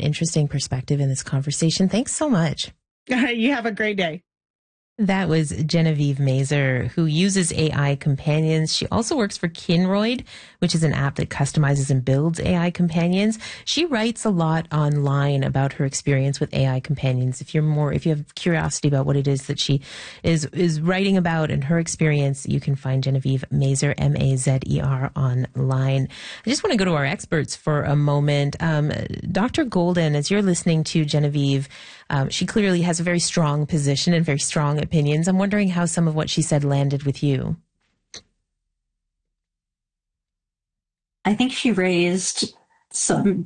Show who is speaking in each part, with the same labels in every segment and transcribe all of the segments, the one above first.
Speaker 1: interesting perspective in this conversation. Thanks so much.
Speaker 2: You have a great day.
Speaker 1: That was Genevieve Mazer, who uses AI companions. She also works for Kinroid, which is an app that customizes and builds AI companions. She writes a lot online about her experience with AI companions. If you have curiosity about what it is that she is writing about and her experience, you can find Genevieve Mazer, Mazer, online. I just want to go to our experts for a moment. Dr. Golden, as you're listening to Genevieve, she clearly has a very strong position and very strong opinions. I'm wondering how some of what she said landed with you.
Speaker 3: I think she raised so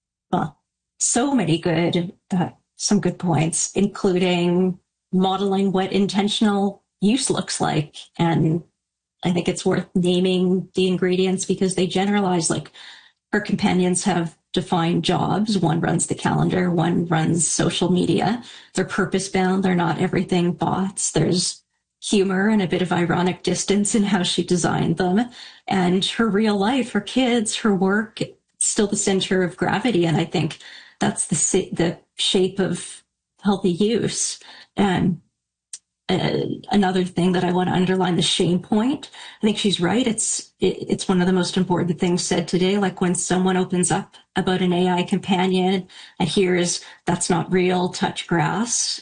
Speaker 3: many some good points, including modeling what intentional use looks like. And I think it's worth naming the ingredients because they generalize, like her companions have defined jobs. One runs the calendar, one runs social media. They're purpose-bound. They're not everything bots. There's humor and a bit of ironic distance in how she designed them. And her real life, her kids, her work, still the center of gravity. And I think that's the shape of healthy use. And another thing that I want to underline, the shame point. I think she's right. It's one of the most important things said today. Like when someone opens up about an AI companion and hears that's not real, touch grass,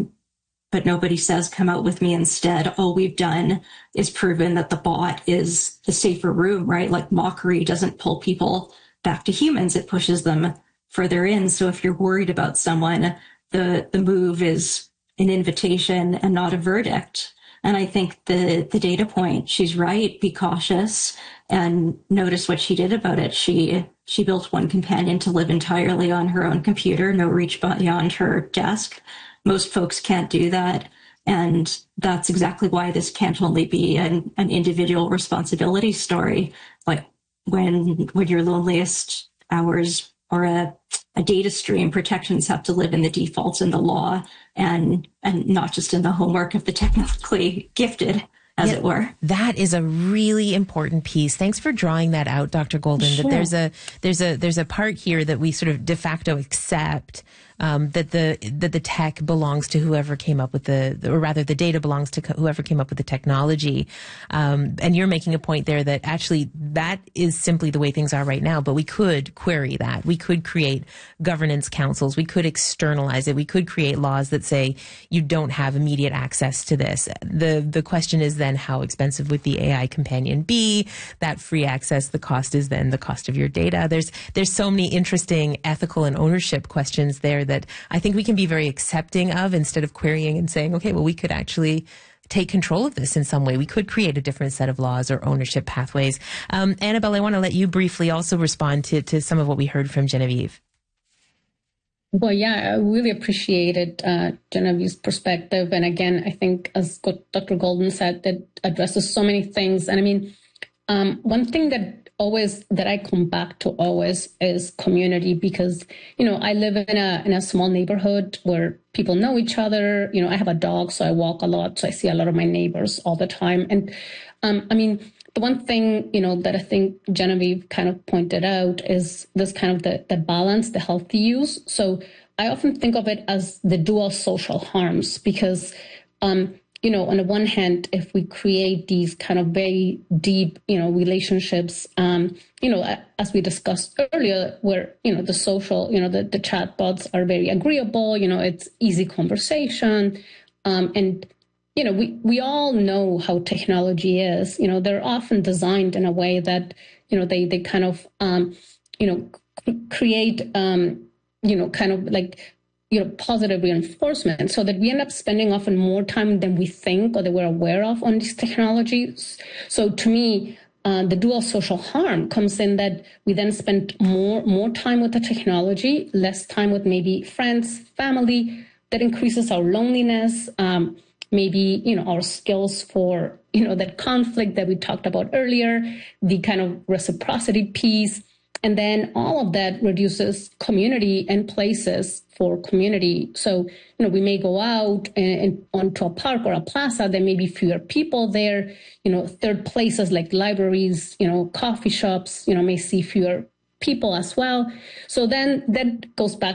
Speaker 3: but nobody says come out with me instead. All we've done is proven that the bot is the safer room, right? Like mockery doesn't pull people back to humans. It pushes them further in. So if you're worried about someone, the move is an invitation and not a verdict. And I think the data point, she's right, be cautious and notice what she did about it. She built one companion to live entirely on her own computer, no reach beyond her desk. Most folks can't do that. And that's exactly why this can't only be an individual responsibility story. Like when your loneliest hours are a data stream, protections have to live in the defaults in the law and not just in the homework of the technically gifted, as it were.
Speaker 1: That is a really important piece. Thanks for drawing that out, Dr. Golden.
Speaker 3: Sure.
Speaker 1: That there's a part here that we sort of de facto accept that the tech belongs to whoever came up with the data belongs to whoever came up with the technology. And you're making a point there that actually that is simply the way things are right now, but we could query that. We could create governance councils. We could externalize it. We could create laws that say you don't have immediate access to this. The question is then how expensive would the AI companion be? That free access, the cost is then the cost of your data. There's so many interesting ethical and ownership questions there that I think we can be very accepting of instead of querying and saying, okay, well, we could actually take control of this in some way. We could create a different set of laws or ownership pathways. Annabelle, I want to let you briefly also respond to some of what we heard from Genevieve.
Speaker 4: Well, yeah, I really appreciated Genevieve's perspective. And again, I think as Dr. Golden said, that addresses so many things. And I mean, one thing that I come back to always is community, because, I live in a small neighborhood where people know each other. I have a dog, so I walk a lot. So I see a lot of my neighbors all the time. And I mean, the one thing, that I think Genevieve kind of pointed out is this kind of the balance, the healthy use. So I often think of it as the dual social harms, because, on the one hand, if we create these kind of very deep, relationships, as we discussed earlier, where, the social, the chat bots are very agreeable, it's easy conversation. And, we all know how technology is, they're often designed in a way that, they kind of, create, kind of like, positive reinforcement, so that we end up spending often more time than we think or that we're aware of on these technologies. So to me, the dual social harm comes in that we then spend more time with the technology, less time with maybe friends, family. That increases our loneliness, maybe, our skills for, that conflict that we talked about earlier, the kind of reciprocity piece. And then all of that reduces community and places for community. So, we may go out and onto a park or a plaza. There may be fewer people there. Third places like libraries, coffee shops, may see fewer people as well. So then that goes back